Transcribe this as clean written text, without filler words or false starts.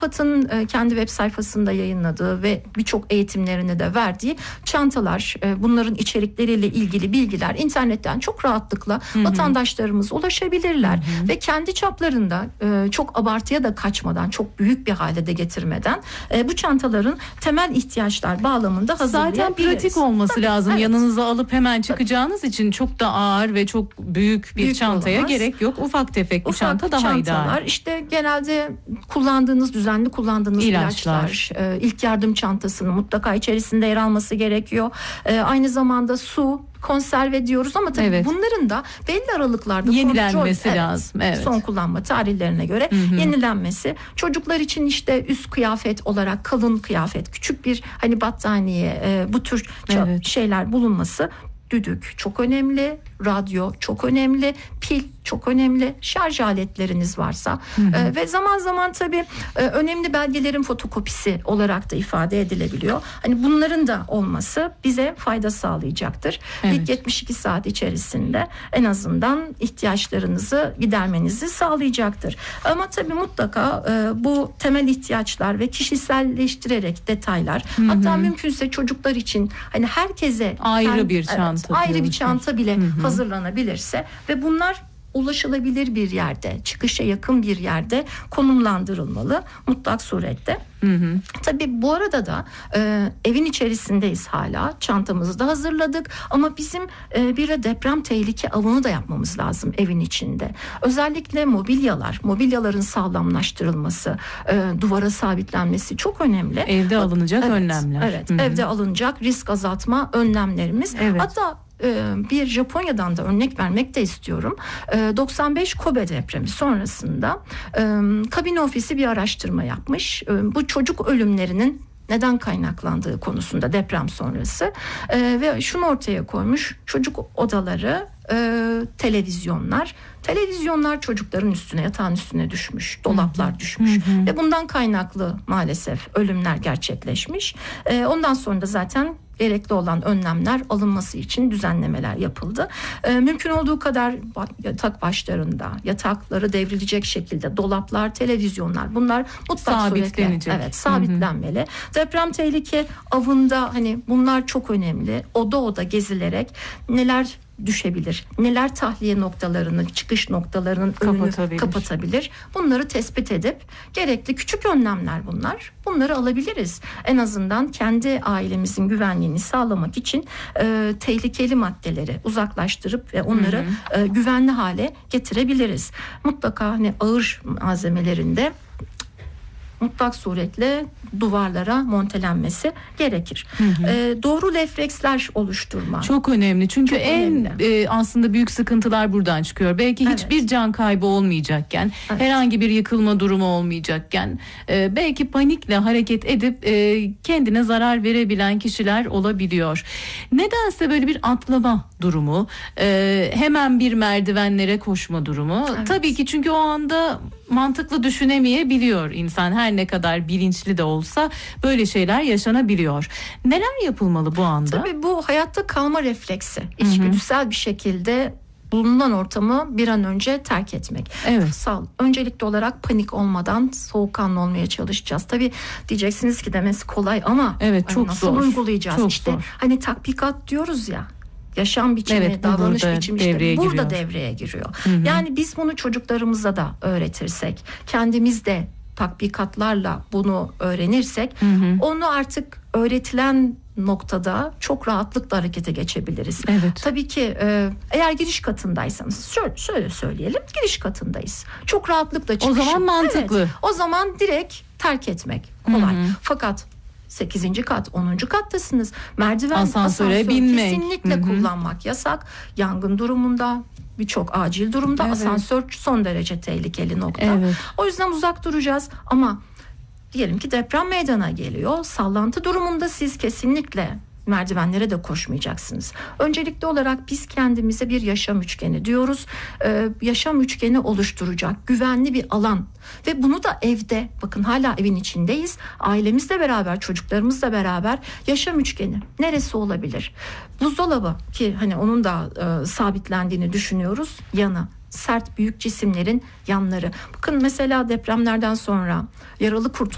AFAD'ın kendi web sayfasında yayınladığı ve birçok eğitimlerini de verdiği çantalar, bunların içerikleriyle ilgili bilgiler internetten çok rahatlıkla vatandaşlarımız ulaşabilirler ve kendi çaplarında çok abartıya da kaçmadan, çok büyük bir hale de getirmeden bu çantaların temel ihtiyaçlar bağlamında hazırlayabiliriz. Zaten pratik olması lazım. Evet. Yanınıza alıp hemen çıkacağınız için çok da ağır ve çok büyük bir çantaya olamaz. Gerek yok. Ufak tefek bir çanta daha ideal. İşte genelde düzenli kullandığınız ilaçlar, ilk yardım çantasının mutlaka içerisinde yer alması gerekiyor. Aynı zamanda su, konserve diyoruz ama tabii bunların da belli aralıklarda yenilenmesi lazım. Evet. Son kullanma tarihlerine göre yenilenmesi. Çocuklar için işte üst kıyafet olarak kalın kıyafet, küçük bir hani battaniye, bu tür şeyler bulunması. Düdük çok önemli, radyo çok önemli, pil çok önemli, şarj aletleriniz varsa ve zaman zaman tabii önemli belgelerin fotokopisi olarak da ifade edilebiliyor. Hani bunların da olması bize fayda sağlayacaktır. İlk 72 saat içerisinde en azından ihtiyaçlarınızı gidermenizi sağlayacaktır. Ama tabii mutlaka bu temel ihtiyaçlar ve kişiselleştirerek detaylar, hatta mümkünse çocuklar için hani herkese ayrı bir çanta. Ayrı bir çanta bile hazırlanabilirse ve bunlar ulaşılabilir bir yerde, çıkışa yakın bir yerde konumlandırılmalı mutlak surette. Tabii bu arada da evin içerisindeyiz hala. Çantamızı da hazırladık ama bizim bir de deprem tehlike avını da yapmamız lazım evin içinde. Özellikle mobilyaların sağlamlaştırılması, duvara sabitlenmesi çok önemli. Evde alınacak önlemler. Evet, evde alınacak risk azaltma önlemlerimiz. Hatta bir Japonya'dan da örnek vermek de istiyorum. 95 Kobe depremi sonrasında kabine ofisi bir araştırma yapmış. Bu çocuk ölümlerinin neden kaynaklandığı konusunda deprem sonrası ve şunu ortaya koymuş: çocuk odaları, televizyonlar çocukların üstüne, yatağın üstüne düşmüş, dolaplar düşmüş ve bundan kaynaklı maalesef ölümler gerçekleşmiş. Ondan sonra da zaten gerekli olan önlemler alınması için düzenlemeler yapıldı. Mümkün olduğu kadar yatak başlarında, yatakları devrilecek şekilde dolaplar, televizyonlar, bunlar mutlak suretle sabitlenmeli. Deprem tehlike avında hani bunlar çok önemli. Oda gezilerek neler düşebilir, neler tahliye noktalarını, çıkış noktalarının önünü kapatabilir. Bunları tespit edip gerekli küçük önlemler bunlar. Bunları alabiliriz. En azından kendi ailemizin güvenliğini sağlamak için tehlikeli maddeleri uzaklaştırıp ve onları güvenli hale getirebiliriz. Mutlaka hani ağır malzemelerinde mutlak suretle duvarlara montelenmesi gerekir. Doğru refleksler oluşturma. Çok önemli. Çünkü aslında büyük sıkıntılar buradan çıkıyor. Belki hiçbir can kaybı olmayacakken, herhangi bir yıkılma durumu olmayacakken, belki panikle hareket edip kendine zarar verebilen kişiler olabiliyor. Nedense böyle bir atlama durumu, hemen bir merdivenlere koşma durumu. Tabii ki çünkü o anda mantıklı düşünemeyebiliyor insan, her ne kadar bilinçli de olsa böyle şeyler yaşanabiliyor. Neler yapılmalı bu anda? Tabii bu hayatta kalma refleksi. İçgüdüsel bir şekilde bulunan ortamı bir an önce terk etmek. Öncelikli olarak panik olmadan soğukkanlı olmaya çalışacağız. Tabii diyeceksiniz ki demesi kolay ama çok nasıl zor. Uygulayacağız? Çok işte zor. Hani tatbikat diyoruz ya. Yaşam biçimi, davranış biçimi işte burada devreye giriyor. Yani biz bunu çocuklarımıza da öğretirsek, kendimiz de tatbikatlarla bunu öğrenirsek, onu artık öğretilen noktada çok rahatlıkla harekete geçebiliriz. Tabii ki eğer giriş katındaysanız şöyle söyleyelim, giriş katındayız. Çok rahatlıkla çıkış. O zaman mantıklı. O zaman direkt terk etmek kolay. Fakat 8. kat, 10. kattasınız. Asansöre binmek kesinlikle kullanmak yasak. Yangın durumunda, birçok acil durumda asansör son derece tehlikeli nokta. O yüzden uzak duracağız ama diyelim ki deprem meydana geliyor. Sallantı durumunda siz kesinlikle merdivenlere de koşmayacaksınız. Öncelikli olarak biz kendimize bir yaşam üçgeni diyoruz. Yaşam üçgeni oluşturacak güvenli bir alan ve bunu da evde, bakın hala evin içindeyiz. Ailemizle beraber, çocuklarımızla beraber yaşam üçgeni neresi olabilir? Buzdolabı, ki hani onun da sabitlendiğini düşünüyoruz, yanı. Sert büyük cisimlerin yanları. Bakın mesela depremlerden sonra yaralı kurtulan